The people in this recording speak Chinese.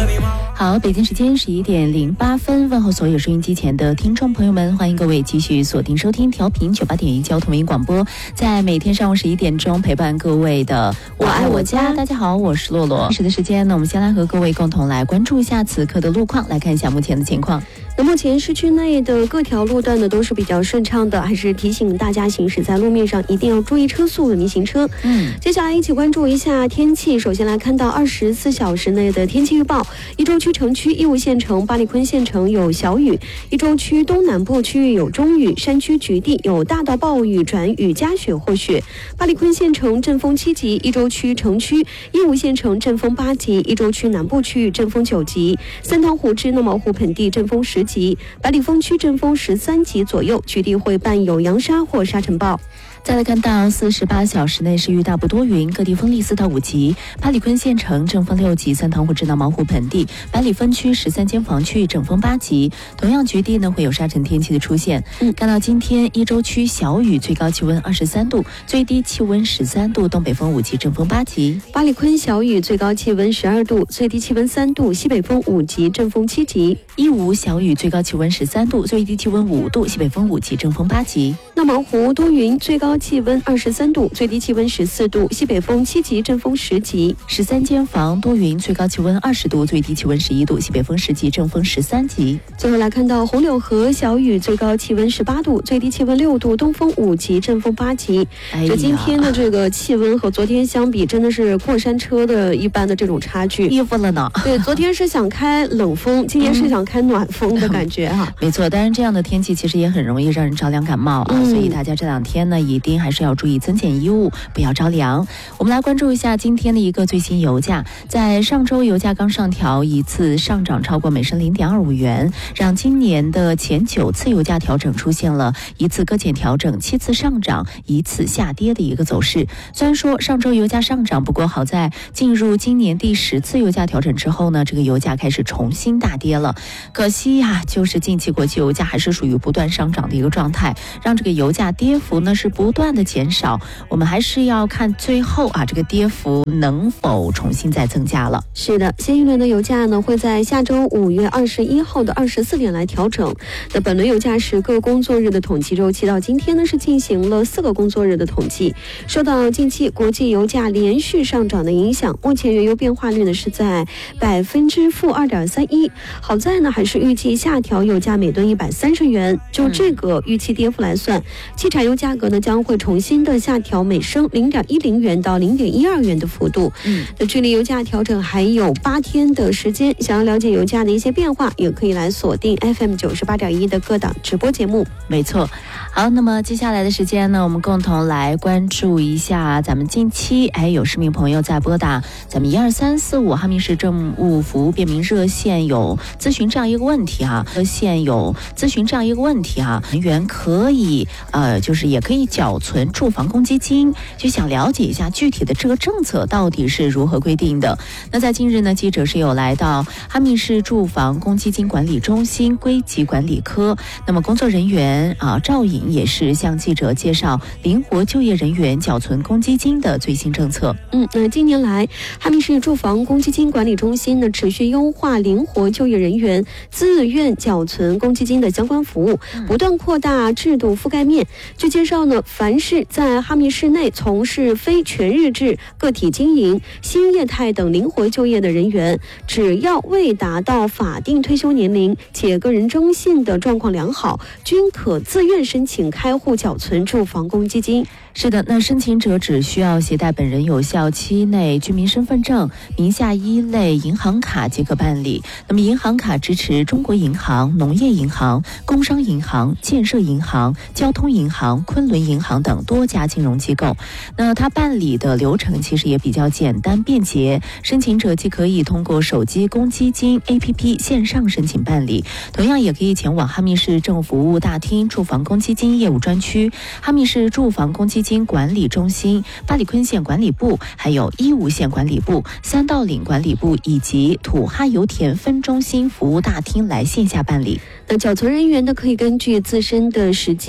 好，北京时间11点08分，问候所有收音机前的听众朋友们，欢迎各位继续锁定收听调频98.1交通文艺广播，在每天上午11点钟陪伴各位的我爱我家。大家好，我是洛洛。是的时间呢，我们先来和各位共同来关注一下此刻的路况，来看一下目前的情况。 那目前市区内的各条路段呢都是比较顺畅的，还是提醒大家行驶在路面上一定要注意车速，文明行车。接下来一起关注一下天气。首先来看到24小时内的天气预报：一州区城区义乌县城、八里坤县城有小雨；一州区东南部区域有中雨，山区局地有大到暴雨转雨夹雪或雪。八里坤县城阵风7级，一州区城区义乌县城阵风8级，一州区南部区域阵风9级，三塘湖至闹毛湖盆地阵风10级，百里风区阵风13级左右，局地会伴有扬沙或沙尘暴。 再来看到48小时内是雨大不多云，各地风力4到5级。八里坤县城阵风6级，三塘湖至闹毛湖盆地、百里分区13间房区域阵风8级，同样局地呢会有沙尘天气的出现。看到今天一州区小雨，最高气温23度，最低气温13度，东北风5级，阵风8级。 八里坤小雨，最高气温12度，最低气温3度，西北风5级，阵风7级。 义乌小雨，最高气温13度，最低气温5度，西北风5级，阵风8级。 闹毛湖多云，最高气温23度，最低气温14度，西北风7级，阵风10级。 13间房多云，最高气温20度，最低气温11度，西北风10级，阵风13级。 最后来看到红柳河小雨，最高气温18度，最低气温6度，东风5级，阵风8级。这今天的这个气温和昨天相比，真的是过山车的一般的这种差距。 衣服了呢？ 对，昨天是想开冷风，今天是想开暖风的感觉哈。 没错，当然这样的天气其实也很容易让人着凉感冒啊，所以大家这2天呢一定还是要注意增减衣物，不要着凉。我们来关注一下今天的一个最新油价，在上周油价刚上调一次上涨超过每升0.25元，让今年的前9次油价调整出现了一次搁浅调整、7次上涨、1次下跌的一个走势。虽然说上周油价上涨，不过好在进入今年第10次油价调整之后呢，这个油价开始重新大跌了。可惜呀，就是近期国际油价还是属于不断上涨的一个状态，让这个油价跌幅呢是不断的减少。我们还是要看最后啊，这个跌幅能否重新再增加了。 是的，新一轮的油价呢会在下周5月21号的24点来调整。那本轮油价10个工作日的统计周期到今天呢是进行了4个工作日的统计。受到近期国际油价连续上涨的影响，目前原油变化率呢是在-2.31%。好在呢还是预计下调油价每吨130元。就这个预期跌幅来算，汽柴油价格呢将会重新的下调每升0.10元到0.12元的幅度。那距离油价调整还有8天的时间，想要了解油价的一些变化，也可以来锁定 FM 98.1的各档直播节目。 没错。好，那么接下来的时间呢，我们共同来关注一下咱们近期有市民朋友在拨打咱们12345哈密市政务服务便民热线有咨询这样一个问题啊，人员可以就是也可以缴存住房公积金，就想了解一下具体的这个政策到底是如何规定的。那在近日呢，记者是有来到哈密市住房公积金管理中心归集管理科，那么工作人员赵颖也是向记者介绍灵活就业人员缴存公积金的最新政策。 那近年来哈密市住房公积金管理中心呢持续优化灵活就业人员自愿缴存公积金的相关服务，不断扩大制度覆盖面。据介绍呢，凡是在哈密市内从事非全日制、个体经营、新业态等灵活就业的人员，只要未达到法定退休年龄且个人征信的状况良好，均可自愿申请开户缴存住房公积金。 是的，那申请者只需要携带本人有效期内居民身份证、名下1类银行卡即可办理。那么银行卡支持中国银行、农业银行、工商银行、建设银行、交通银行、昆仑银行等多家金融机构。那它办理的流程其实也比较简单便捷，申请者既可以通过手机公积金 APP 线上申请办理，同样也可以前往哈密市政府服务大厅住房公积金业务专区、哈密市住房公积金管理中心、八里坤县管理部，还有义乌县管理部、三道岭管理部以及土哈油田分中心服务大厅来线下办理。 那缴存人员呢，可以根据自身的实际